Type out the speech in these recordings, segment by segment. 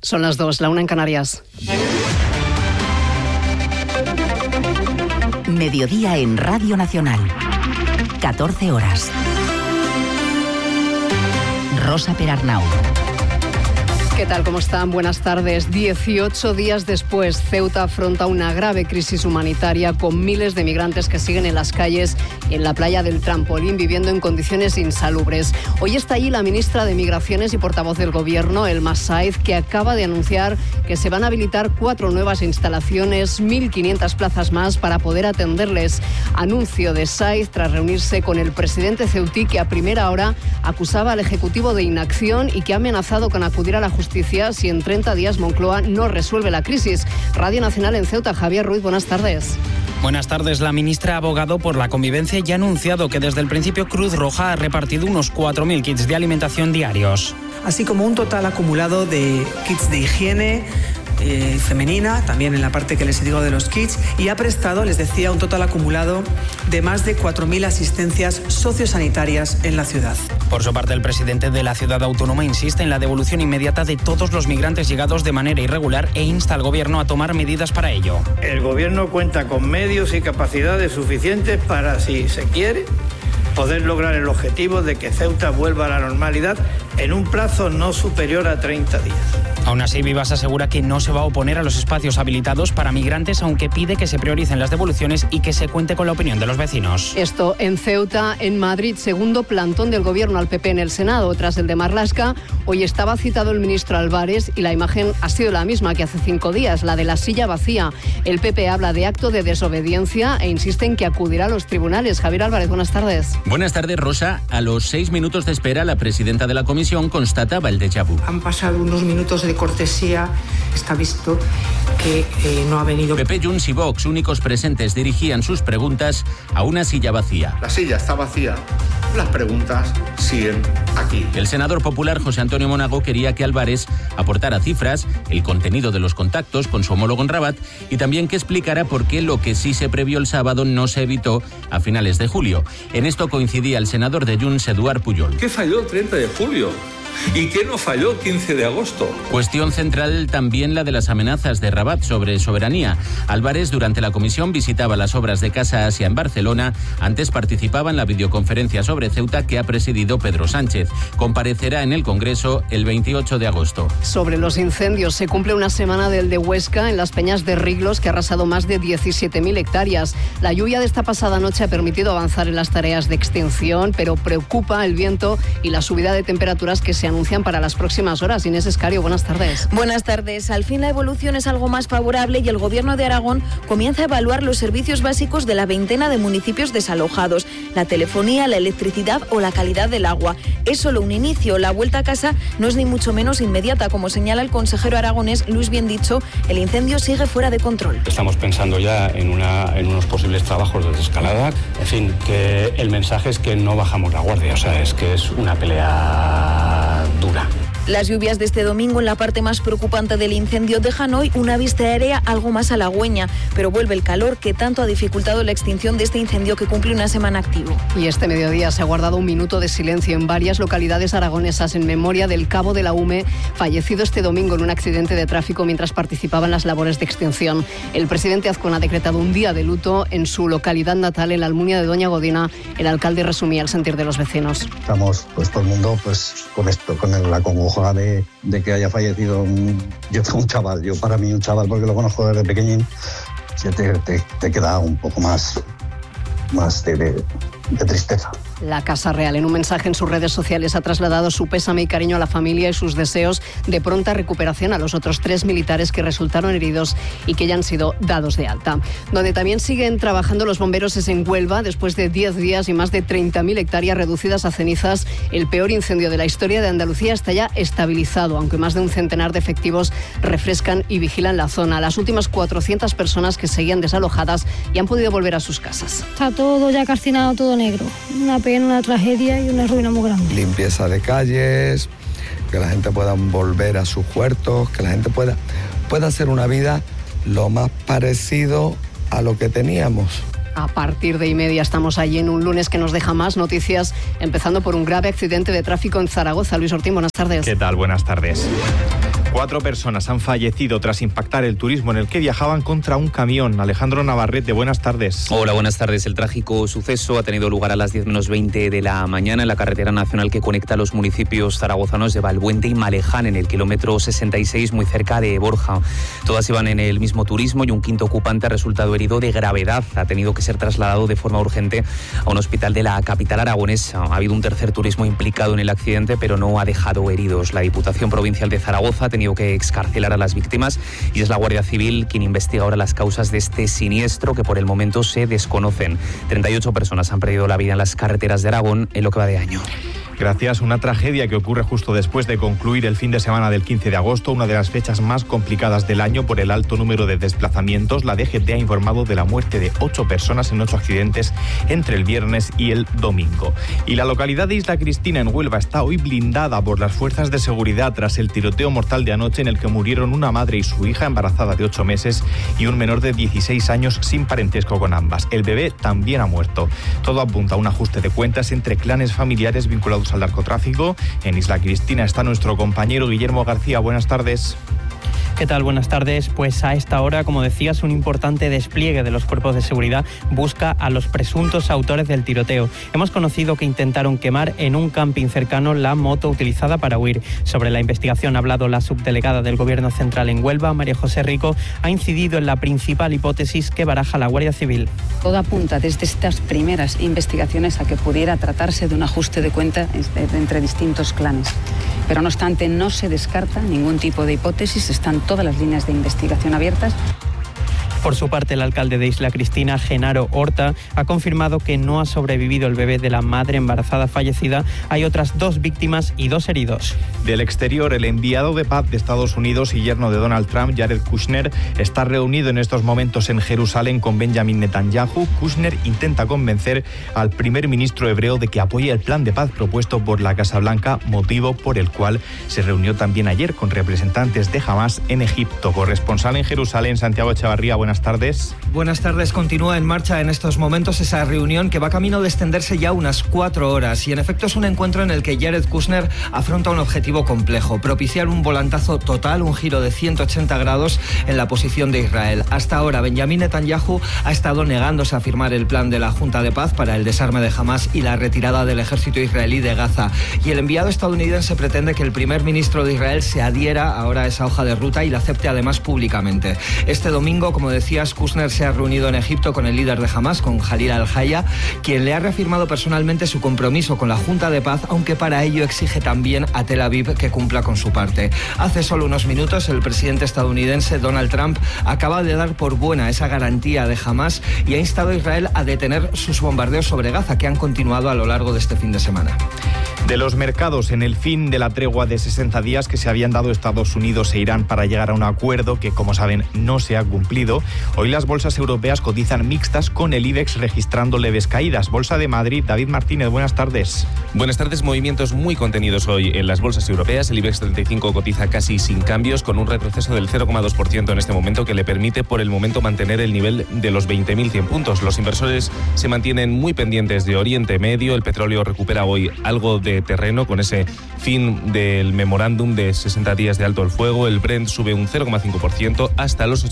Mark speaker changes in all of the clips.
Speaker 1: Son las 2, la 1 en Canarias.
Speaker 2: Mediodía en Radio Nacional. 14 horas. Rosa Perarnau.
Speaker 1: ¿Qué tal? ¿Cómo están? Buenas tardes. 18 días después, Ceuta afronta una grave crisis humanitaria con miles de migrantes que siguen en las calles y en la playa del Trampolín viviendo en condiciones insalubres. Hoy está allí la ministra de Migraciones y portavoz del Gobierno, Elma Said, que acaba de anunciar que se van a habilitar 4 nuevas instalaciones, 1.500 plazas más para poder atenderles. Anuncio de Said tras reunirse con el presidente ceutí, que a primera hora acusaba al Ejecutivo de inacción y que ha amenazado con acudir a la justicia si en 30 días Moncloa no resuelve la crisis. Radio Nacional en Ceuta, Javier Ruiz, buenas tardes.
Speaker 3: Buenas tardes. La ministra ha abogado por la convivencia y ha anunciado que desde el principio Cruz Roja ha repartido unos 4.000 kits de alimentación diarios.
Speaker 4: Así como un total acumulado de kits de higiene femenina, también en la parte que les digo de los kits, y ha prestado, les decía, un total acumulado de más de 4.000 asistencias sociosanitarias en la ciudad.
Speaker 3: Por su parte, el presidente de la ciudad autónoma insiste en la devolución inmediata de todos los migrantes llegados de manera irregular e insta al gobierno a tomar medidas para ello.
Speaker 5: El gobierno cuenta con medios y capacidades suficientes para, si se quiere, poder lograr el objetivo de que Ceuta vuelva a la normalidad en un plazo no superior a 30 días.
Speaker 3: Aún así, Vivas asegura que no se va a oponer a los espacios habilitados para migrantes, aunque pide que se prioricen las devoluciones y que se cuente con la opinión de los vecinos.
Speaker 1: Esto en Ceuta. En Madrid, segundo plantón del Gobierno al PP en el Senado. Tras el de Marlaska, hoy estaba citado el ministro Álvarez y la imagen ha sido la misma que hace 5 días, la de la silla vacía. El PP habla de acto de desobediencia e insiste en que acudirá a los tribunales. Javier Álvarez, buenas tardes.
Speaker 6: Buenas tardes, Rosa. A los 6 minutos de espera, la presidenta de la comisión constataba el déjà vu.
Speaker 4: Han pasado unos minutos de cortesía, está visto que no ha venido.
Speaker 6: PP, Junts y Vox, únicos presentes, dirigían sus preguntas a una silla vacía.
Speaker 7: La silla está vacía, las preguntas siguen aquí.
Speaker 6: El senador popular José Antonio Monago quería que Álvarez aportara cifras, el contenido de los contactos con su homólogo en Rabat y también que explicara por qué lo que sí se previó el sábado no se evitó a finales de julio. En esto coincidía el senador de Junts, Eduard Pujol.
Speaker 8: ¿Qué falló el 30 de julio? ¿Y qué no falló el 15 de agosto?
Speaker 6: Cuestión central también la de las amenazas de Rabat sobre soberanía. Álvarez durante la comisión visitaba las obras de Casa Asia en Barcelona. Antes participaba en la videoconferencia sobre Ceuta que ha presidido Pedro Sánchez. Comparecerá en el Congreso el 28 de agosto.
Speaker 1: Sobre los incendios, se cumple una semana del de Huesca en las Peñas de Riglos, que ha arrasado más de 17.000 hectáreas. La lluvia de esta pasada noche ha permitido avanzar en las tareas de extinción, pero preocupa el viento y la subida de temperaturas que se anuncian para las próximas horas. Inés Escario, buenas tardes.
Speaker 9: Buenas tardes. Al fin la evolución es algo más favorable y el Gobierno de Aragón comienza a evaluar los servicios básicos de la veintena de municipios desalojados, la telefonía, la electricidad o la calidad del agua. Es solo un inicio. La vuelta a casa no es ni mucho menos inmediata. Como señala el consejero aragonés Luis Biendicho, el incendio sigue fuera de control.
Speaker 10: Estamos pensando ya en unos posibles trabajos de desescalada. En fin, que el mensaje es que no bajamos la guardia. O sea, es que es una pelea dura.
Speaker 9: Las lluvias de este domingo en la parte más preocupante del incendio dejan hoy una vista aérea algo más halagüeña, pero vuelve el calor que tanto ha dificultado la extinción de este incendio que cumple una semana activo.
Speaker 1: Y este mediodía se ha guardado un minuto de silencio en varias localidades aragonesas en memoria del cabo de la UME, fallecido este domingo en un accidente de tráfico mientras participaba en las labores de extinción. El presidente Azcón ha decretado un día de luto en su localidad natal, en la Almunia de Doña Godina. El alcalde resumía el sentir de los vecinos.
Speaker 11: Estamos todo el mundo con esto, con la congoja de que haya fallecido yo tengo un chaval, para mí un chaval porque lo conozco desde pequeñín, te queda un poco más de tristeza.
Speaker 1: La Casa Real, en un mensaje en sus redes sociales, ha trasladado su pésame y cariño a la familia y sus deseos de pronta recuperación a los otros 3 militares que resultaron heridos y que ya han sido dados de alta. Donde también siguen trabajando los bomberos es en Huelva. Después de 10 días y más de 30.000 hectáreas reducidas a cenizas, el peor incendio de la historia de Andalucía está ya estabilizado, aunque más de un centenar de efectivos refrescan y vigilan la zona. Las últimas 400 personas que seguían desalojadas ya han podido volver a sus casas.
Speaker 12: Está todo ya calcinado, todo negro. Una pena, una tragedia y una ruina muy grande.
Speaker 13: Limpieza de calles, que la gente pueda volver a sus huertos, que la gente pueda hacer una vida lo más parecido a lo que teníamos.
Speaker 1: A partir de 1:30 estamos allí en un lunes que nos deja más noticias, empezando por un grave accidente de tráfico en Zaragoza. Luis Ortín, buenas tardes.
Speaker 14: ¿Qué tal? Buenas tardes. 4 personas han fallecido tras impactar el turismo en el que viajaban contra un camión. Alejandro Navarrete, buenas tardes.
Speaker 15: Hola, buenas tardes. El trágico suceso ha tenido lugar a las 10:20 de la mañana en la carretera nacional que conecta los municipios zaragozanos de Valbuente y Maleján, en el kilómetro 66, muy cerca de Borja. Todas iban en el mismo turismo y un quinto ocupante ha resultado herido de gravedad. Ha tenido que ser trasladado de forma urgente a un hospital de la capital aragonesa. Ha habido un tercer turismo implicado en el accidente, pero no ha dejado heridos. La Diputación Provincial de Zaragoza ha tenido que excarcelar a las víctimas y es la Guardia Civil quien investiga ahora las causas de este siniestro, que por el momento se desconocen. 38 personas han perdido la vida en las carreteras de Aragón en lo que va de año.
Speaker 14: Gracias. Una tragedia que ocurre justo después de concluir el fin de semana del 15 de agosto, una de las fechas más complicadas del año por el alto número de desplazamientos. La DGT ha informado de la muerte de 8 personas en 8 accidentes entre el viernes y el domingo. Y la localidad de Isla Cristina, en Huelva, está hoy blindada por las fuerzas de seguridad tras el tiroteo mortal de anoche en el que murieron una madre y su hija embarazada de 8 meses y un menor de 16 años sin parentesco con ambas. El bebé también ha muerto. Todo apunta a un ajuste de cuentas entre clanes familiares vinculados al narcotráfico. En Isla Cristina está nuestro compañero Guillermo García. Buenas tardes.
Speaker 16: ¿Qué tal? Buenas tardes. Pues a esta hora, como decías, un importante despliegue de los cuerpos de seguridad busca a los presuntos autores del tiroteo. Hemos conocido que intentaron quemar en un camping cercano la moto utilizada para huir. Sobre la investigación ha hablado la subdelegada del Gobierno Central en Huelva, María José Rico. Ha incidido en la principal hipótesis que baraja la Guardia Civil.
Speaker 17: Todo apunta desde estas primeras investigaciones a que pudiera tratarse de un ajuste de cuenta entre distintos clanes. Pero no obstante, no se descarta ningún tipo de hipótesis. Están todas las líneas de investigación abiertas.
Speaker 16: Por su parte, el alcalde de Isla Cristina, Genaro Horta, ha confirmado que no ha sobrevivido el bebé de la madre embarazada fallecida. Hay otras 2 víctimas y 2 heridos.
Speaker 14: Del exterior, el enviado de paz de Estados Unidos y yerno de Donald Trump, Jared Kushner, está reunido en estos momentos en Jerusalén con Benjamin Netanyahu. Kushner intenta convencer al primer ministro hebreo de que apoye el plan de paz propuesto por la Casa Blanca, motivo por el cual se reunió también ayer con representantes de Hamás en Egipto. Corresponsal en Jerusalén, Santiago Echevarría, buenas tardes.
Speaker 18: Buenas tardes. Continúa en marcha en estos momentos esa reunión que va camino de extenderse ya unas 4 horas y en efecto es un encuentro en el que Jared Kushner afronta un objetivo complejo: propiciar un volantazo total, un giro de 180 grados en la posición de Israel. Hasta ahora Benjamin Netanyahu ha estado negándose a firmar el plan de la Junta de Paz para el desarme de Hamás y la retirada del ejército israelí de Gaza, y el enviado estadounidense pretende que el primer ministro de Israel se adhiera ahora a esa hoja de ruta y la acepte además públicamente. Este domingo, como decías, Kushner se ha reunido en Egipto con el líder de Hamás, con Jalil al-Haya, quien le ha reafirmado personalmente su compromiso con la Junta de Paz, aunque para ello exige también a Tel Aviv que cumpla con su parte. Hace solo unos minutos, el presidente estadounidense Donald Trump acaba de dar por buena esa garantía de Hamás y ha instado a Israel a detener sus bombardeos sobre Gaza, que han continuado a lo largo de este fin de semana.
Speaker 14: De los mercados, en el fin de la tregua de 60 días que se habían dado Estados Unidos e Irán para llegar a un acuerdo que, como saben, no se ha cumplido, hoy las bolsas europeas cotizan mixtas, con el IBEX registrando leves caídas. Bolsa de Madrid, David Martínez, buenas tardes.
Speaker 19: Buenas tardes. Movimientos muy contenidos hoy en las bolsas europeas. El IBEX 35 cotiza casi sin cambios, con un retroceso del 0,2% en este momento, que le permite por el momento mantener el nivel de los 20.100 puntos. Los inversores se mantienen muy pendientes de Oriente Medio. El petróleo recupera hoy algo de terreno con ese fin del memorándum de 60 días de alto el fuego. El Brent sube un 0,5% hasta los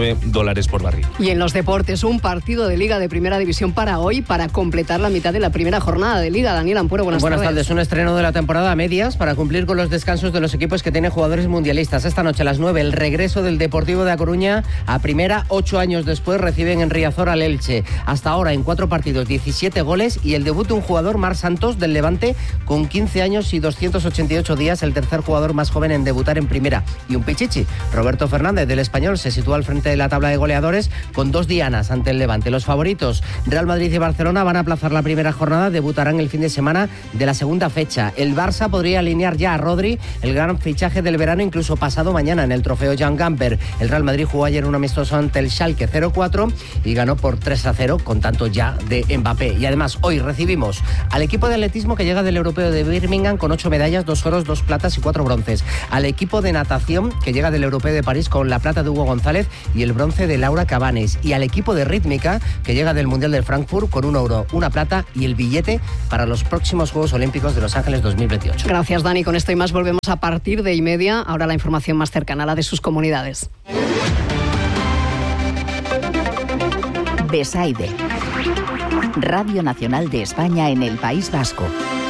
Speaker 19: $89 por barril.
Speaker 1: Y en los deportes, un partido de Liga de Primera División para hoy, para completar la mitad de la primera jornada de Liga. Daniel Ampuero, buenas tardes.
Speaker 20: Un estreno de la temporada a medias para cumplir con los descansos de los equipos que tienen jugadores mundialistas. Esta noche a las 9, el regreso del Deportivo de A Coruña a primera. 8 años después reciben en Riazor al Elche. Hasta ahora en 4 partidos, 17 goles y el debut de un jugador, Marc Santos, del Levante, con 15 años y 288 días, el tercer jugador más joven en debutar en primera. Y un pichichi, Roberto Fernández, del Español, se sitúa al frente de la tabla de goleadores con 2 dianas ante el Levante. Los favoritos, Real Madrid y Barcelona, van a aplazar la primera jornada, debutarán el fin de semana de la segunda fecha. El Barça podría alinear ya a Rodri, el gran fichaje del verano, incluso pasado mañana en el trofeo Jan Gamper. El Real Madrid jugó ayer un amistoso ante el Schalke 0-4 y ganó por 3-0 con tanto ya de Mbappé. Y además hoy recibimos al equipo de atletismo que llega del Europeo de Birmingham con 8 medallas, 2 oros, 2 platas y 4 bronces. Al equipo de natación que llega del Europeo de París con la plata de Hugo González y el bronce de de Laura Cabanes, y al equipo de rítmica que llega del Mundial de Frankfurt con 1 oro, 1 plata y el billete para los próximos Juegos Olímpicos de Los Ángeles 2028.
Speaker 1: Gracias, Dani. Con esto y más volvemos a partir de 1:30. Ahora la información más cercana a la de sus comunidades.
Speaker 2: Besaide. Radio Nacional de España en el País Vasco.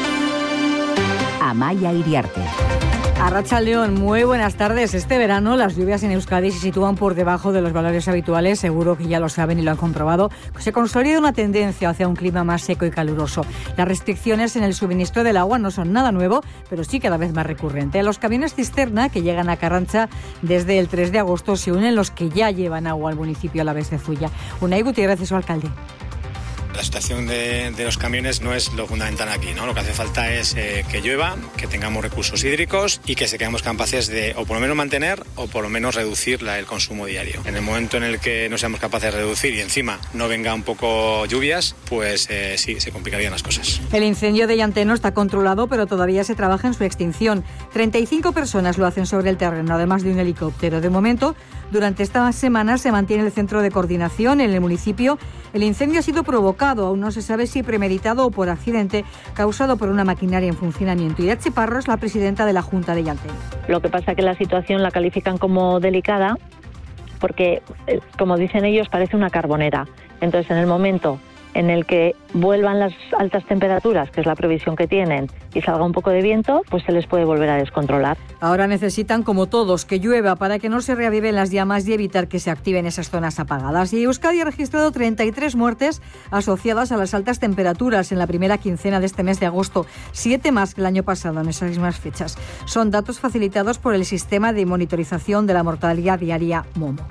Speaker 2: Amaia Iriarte.
Speaker 21: Arratsaldeon, muy buenas tardes. Este verano las lluvias en Euskadi se sitúan por debajo de los valores habituales, seguro que ya lo saben y lo han comprobado. Se consolida una tendencia hacia un clima más seco y caluroso. Las restricciones en el suministro del agua no son nada nuevo, pero sí cada vez más recurrente. Los camiones cisterna que llegan a Carranza desde el 3 de agosto se unen los que ya llevan agua al municipio Alavés de Zuya. Unai Gutiérrez es su alcalde.
Speaker 22: La situación de los camiones no es lo fundamental aquí, ¿no? Lo que hace falta es que llueva, que tengamos recursos hídricos y que seamos capaces de, o por lo menos mantener, o por lo menos reducir el consumo diario. En el momento en el que no seamos capaces de reducir y encima no venga un poco lluvias, pues sí, se complicarían las cosas.
Speaker 21: El incendio de Llanteno está controlado, pero todavía se trabaja en su extinción. 35 personas lo hacen sobre el terreno, además de un helicóptero. De momento, durante esta semana se mantiene el centro de coordinación en el municipio. El incendio ha sido provocado, aún no se sabe si premeditado o por accidente, causado por una maquinaria en funcionamiento. Iratxe Parro es la presidenta de la Junta de Llanteno.
Speaker 23: Lo que pasa es que la situación la califican como delicada porque, como dicen ellos, parece una carbonera. Entonces, en el momento en el que vuelvan las altas temperaturas, que es la previsión que tienen, y salga un poco de viento, pues se les puede volver a descontrolar.
Speaker 21: Ahora necesitan, como todos, que llueva para que no se reaviven las llamas y evitar que se activen esas zonas apagadas. Y Euskadi ha registrado 33 muertes asociadas a las altas temperaturas en la primera quincena de este mes de agosto, 7 más que el año pasado en esas mismas fechas. Son datos facilitados por el sistema de monitorización de la mortalidad diaria MOMO.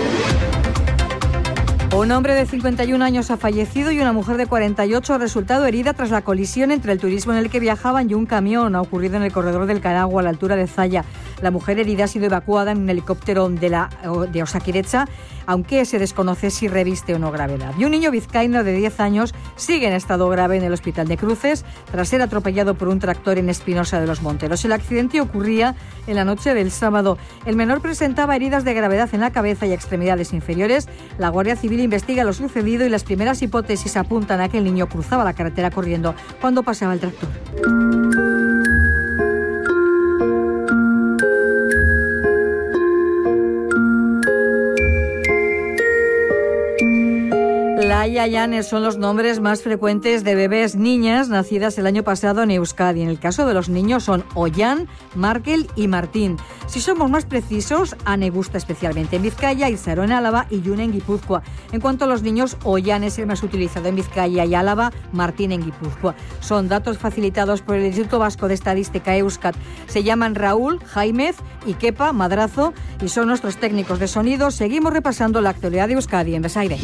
Speaker 21: Un hombre de 51 años ha fallecido y una mujer de 48 ha resultado herida tras la colisión entre el turismo en el que viajaban y un camión. Ha ocurrido en el corredor del Caragua, a la altura de Zalla. La mujer herida ha sido evacuada en un helicóptero de Osakidetza, aunque se desconoce si reviste o no gravedad. Y un niño vizcaíno de 10 años sigue en estado grave en el Hospital de Cruces tras ser atropellado por un tractor en Espinosa de los Monteros. El accidente ocurría en la noche del sábado. El menor presentaba heridas de gravedad en la cabeza y extremidades inferiores. La Guardia Civil investiga lo sucedido y las primeras hipótesis apuntan a que el niño cruzaba la carretera corriendo cuando pasaba el tractor. Laia y Anne son los nombres más frecuentes de bebés niñas nacidas el año pasado en Euskadi. En el caso de los niños son Ollán, Markel y Martín. Si somos más precisos, Anne gusta especialmente en Vizcaya, Izaro en Álava y June en Guipúzcoa. En cuanto a los niños, Ollán es el más utilizado en Vizcaya y Álava, Martín en Guipúzcoa. Son datos facilitados por el Instituto Vasco de Estadística Euskat. Se llaman Raúl, Jaimez y Kepa, Madrazo, y son nuestros técnicos de sonido. Seguimos repasando la actualidad de Euskadi en Besaire.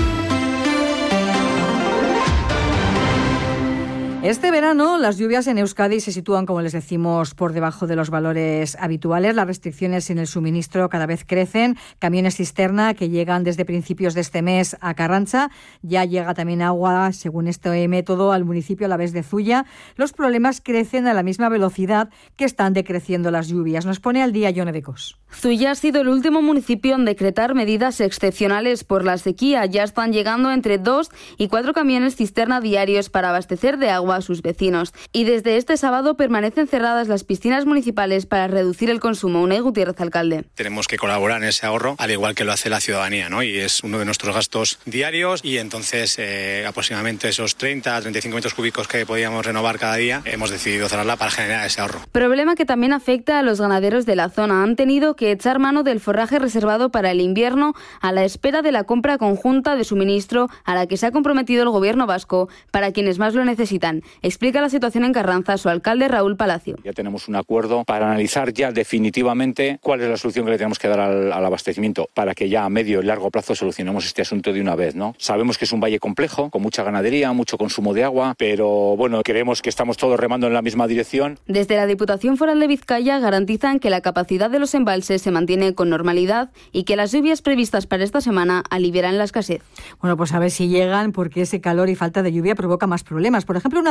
Speaker 21: Este verano las lluvias en Euskadi se sitúan, como les decimos, por debajo de los valores habituales. Las restricciones en el suministro cada vez crecen. Camiones cisterna que llegan desde principios de este mes a Carranza. Ya llega también agua, según este método, al municipio Alavés de Zuya. Los problemas crecen a la misma velocidad que están decreciendo las lluvias. Nos pone al día Yone Becos.
Speaker 24: Zuya ha sido el último municipio en decretar medidas excepcionales por la sequía. Ya están llegando entre 2 y 4 camiones cisterna diarios para abastecer de agua a sus vecinos. Y desde este sábado permanecen cerradas las piscinas municipales para reducir el consumo. Unai Gutiérrez, alcalde.
Speaker 22: Tenemos que colaborar en ese ahorro, al igual que lo hace la ciudadanía, ¿no? Y es uno de nuestros gastos diarios y entonces aproximadamente esos 30 a 35 metros cúbicos que podíamos renovar cada día, hemos decidido cerrarla para generar ese ahorro.
Speaker 24: Problema que también afecta a los ganaderos de la zona. Han tenido que echar mano del forraje reservado para el invierno a la espera de la compra conjunta de suministro a la que se ha comprometido el gobierno vasco para quienes más lo necesitan. Explica la situación en Carranza su alcalde Raúl Palacio.
Speaker 25: Ya tenemos un acuerdo para analizar ya definitivamente cuál es la solución que le tenemos que dar al abastecimiento para que ya a medio y largo plazo solucionemos este asunto de una vez, ¿no? Sabemos que es un valle complejo, con mucha ganadería, mucho consumo de agua, pero bueno, creemos que estamos todos remando en la misma dirección.
Speaker 24: Desde la Diputación Foral de Vizcaya garantizan que la capacidad de los embalses se mantiene con normalidad y que las lluvias previstas para esta semana aliviarán la escasez.
Speaker 21: Bueno, pues a ver si llegan, porque ese calor y falta de lluvia provoca más problemas. Por ejemplo, una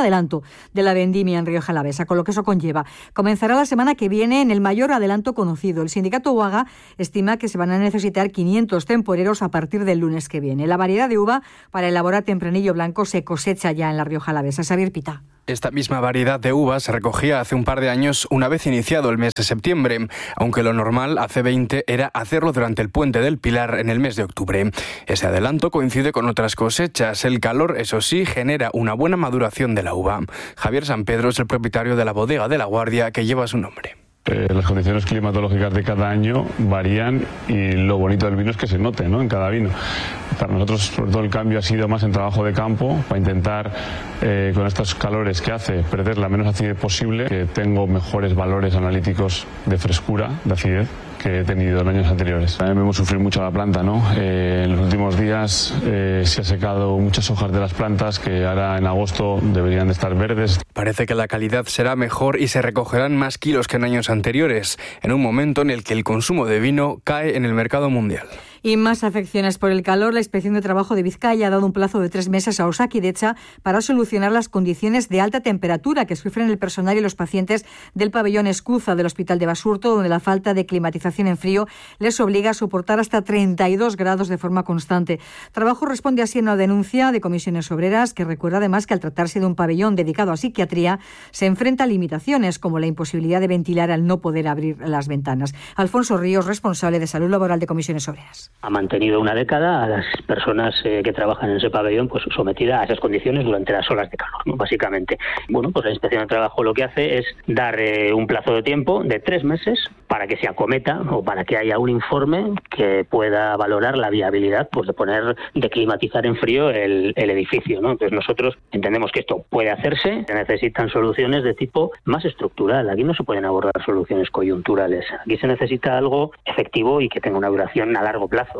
Speaker 21: adelanto de la vendimia en Rioja Alavesa, con lo que eso conlleva. Comenzará la semana que viene en el mayor adelanto conocido. El sindicato UAGA estima que se van a necesitar 500 temporeros a partir del lunes que viene. La variedad de uva para elaborar tempranillo blanco se cosecha ya en la Rioja Alavesa. Xavier Pita.
Speaker 3: Esta misma variedad de uvas se recogía hace un par de años una vez iniciado el mes de septiembre, aunque lo normal hace 20 era hacerlo durante el Puente del Pilar en el mes de octubre. Ese adelanto coincide con otras cosechas. El calor, eso sí, genera una buena maduración de la uva. Javier San Pedro es el propietario de la bodega de La Guardia que lleva su nombre.
Speaker 4: Las condiciones climatológicas de cada año varían y lo bonito del vino es que se note, ¿no?, en cada vino. Para nosotros, sobre todo, el cambio ha sido más en trabajo de campo, para intentar, con estos calores que hace, perder la menos acidez posible, que tengo mejores valores analíticos de frescura, de acidez, que he tenido en años anteriores. También vemos sufrir mucho a la planta, ¿no? En los últimos días se ha secado muchas hojas de las plantas que ahora en agosto deberían de estar verdes.
Speaker 3: Parece que la calidad será mejor y se recogerán más kilos que en años anteriores, en un momento en el que el consumo de vino cae en el mercado mundial.
Speaker 21: Y más afecciones por el calor. La Inspección de Trabajo de Vizcaya ha dado un plazo de 3 meses a Osakidetza para solucionar las condiciones de alta temperatura que sufren el personal y los pacientes del pabellón Escuza del Hospital de Basurto, donde la falta de climatización en frío les obliga a soportar hasta 32 grados de forma constante. Trabajo responde así a una denuncia de Comisiones Obreras, que recuerda además que al tratarse de un pabellón dedicado a psiquiatría se enfrenta a limitaciones como la imposibilidad de ventilar al no poder abrir las ventanas. Alfonso Ríos, responsable de Salud Laboral de Comisiones Obreras.
Speaker 5: Ha mantenido una década a las personas que trabajan en ese pabellón pues sometidas a esas condiciones durante las olas de calor, ¿no?, básicamente. Bueno, pues la Inspección de Trabajo lo que hace es dar un plazo de tiempo de 3 meses para que se acometa o para que haya un informe que pueda valorar la viabilidad pues de climatizar en frío el edificio, ¿no? Entonces nosotros entendemos que esto puede hacerse, se necesitan soluciones de tipo más estructural. Aquí no se pueden abordar soluciones coyunturales. Aquí se necesita algo efectivo y que tenga una duración a largo plazo.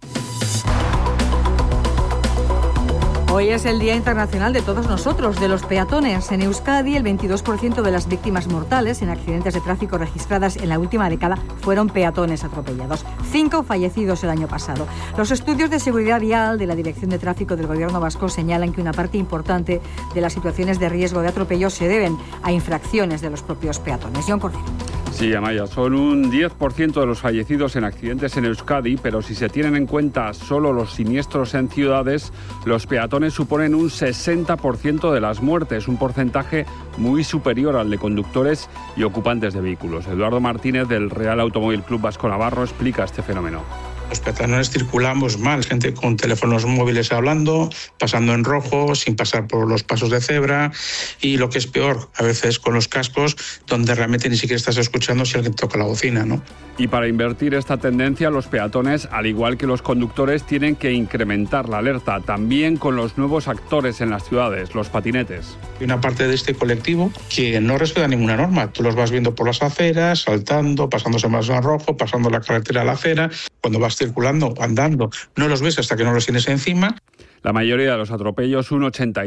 Speaker 21: Hoy es el Día Internacional de todos nosotros, de los peatones. En Euskadi, el 22% de las víctimas mortales en accidentes de tráfico registradas en la última década fueron peatones atropellados. 5 fallecidos el año pasado. Los estudios de seguridad vial de la Dirección de Tráfico del Gobierno vasco señalan que una parte importante de las situaciones de riesgo de atropello se deben a infracciones de los propios peatones. John Cordero.
Speaker 7: Sí, Amaya, son un 10% de los fallecidos en accidentes en Euskadi, pero si se tienen en cuenta solo los siniestros en ciudades, los peatones suponen un 60% de las muertes, un porcentaje muy superior al de conductores y ocupantes de vehículos. Eduardo Martínez, del Real Automóvil Club Vasco Navarro, explica este fenómeno.
Speaker 8: Los peatones circulamos mal, gente con teléfonos móviles hablando, pasando en rojo, sin pasar por los pasos de cebra y lo que es peor, a veces con los cascos, donde realmente ni siquiera estás escuchando si alguien toca la bocina, ¿no?
Speaker 7: Y para invertir esta tendencia, los peatones, al igual que los conductores, tienen que incrementar la alerta, también con los nuevos actores en las ciudades, los patinetes.
Speaker 8: Hay una parte de este colectivo que no respeta ninguna norma. Tú los vas viendo por las aceras, saltando, pasándose más en rojo, pasando la carretera a la acera. Cuando vas circulando, andando, no los ves hasta que no los tienes encima.
Speaker 7: La mayoría de los atropellos, un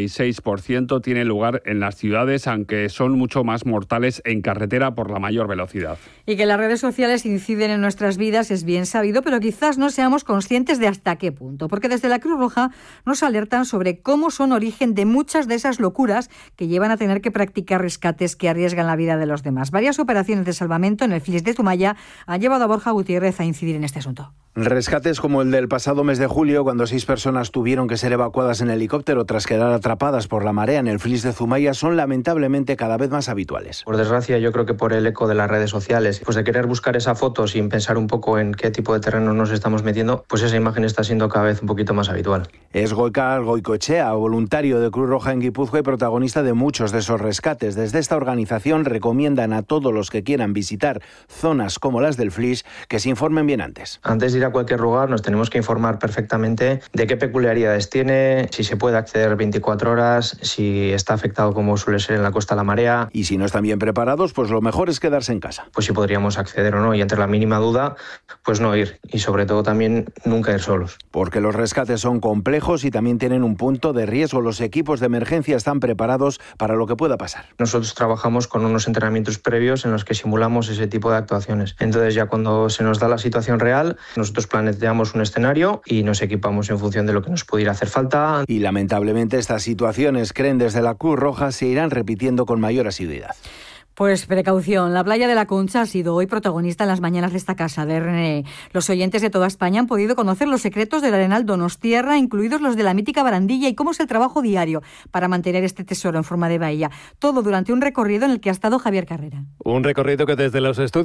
Speaker 7: 86%, tienen lugar en las ciudades, aunque son mucho más mortales en carretera por la mayor velocidad.
Speaker 21: Y que las redes sociales inciden en nuestras vidas es bien sabido, pero quizás no seamos conscientes de hasta qué punto, porque desde la Cruz Roja nos alertan sobre cómo son origen de muchas de esas locuras que llevan a tener que practicar rescates que arriesgan la vida de los demás. Varias operaciones de salvamento en el Flis de Zumaya han llevado a Borja Gutiérrez a incidir en este asunto.
Speaker 26: Rescates como el del pasado mes de julio, cuando 6 personas tuvieron que ser evacuadas en helicóptero tras quedar atrapadas por la marea en el Flis de Zumaya, son lamentablemente cada vez más habituales.
Speaker 27: Por desgracia, yo creo que por el eco de las redes sociales, pues de querer buscar esa foto sin pensar un poco en qué tipo de terreno nos estamos metiendo, pues esa imagen está siendo cada vez un poquito más habitual.
Speaker 26: Es Goikal Goikoetxea, voluntario de Cruz Roja en Guipúzcoa y protagonista de muchos de esos rescates. Desde esta organización recomiendan a todos los que quieran visitar zonas como las del Flis que se informen bien antes.
Speaker 27: Antes de ir a cualquier lugar nos tenemos que informar perfectamente de qué peculiaridades tiene, si se puede acceder 24 horas, si está afectado como suele ser en la costa la marea.
Speaker 26: Y si no están bien preparados, pues lo mejor es quedarse en casa.
Speaker 27: Pues si podríamos acceder o no, y entre la mínima duda, pues no ir. Y sobre todo también nunca ir solos.
Speaker 26: Porque los rescates son complejos y también tienen un punto de riesgo. Los equipos de emergencia están preparados para lo que pueda pasar.
Speaker 27: Nosotros trabajamos con unos entrenamientos previos en los que simulamos ese tipo de actuaciones. Entonces ya cuando se nos da la situación real, nosotros nosotros planteamos un escenario y nos equipamos en función de lo que nos pudiera hacer falta.
Speaker 26: Y lamentablemente estas situaciones, creen desde la Cruz Roja, se irán repitiendo con mayor asiduidad.
Speaker 21: Pues precaución, la playa de la Concha ha sido hoy protagonista en las mañanas de esta casa de René. Los oyentes de toda España han podido conocer los secretos del Arenal Donostiarra, incluidos los de la mítica barandilla y cómo es el trabajo diario para mantener este tesoro en forma de bahía. Todo durante un recorrido en el que ha estado Javier Carrera.
Speaker 6: Un recorrido que desde los estudios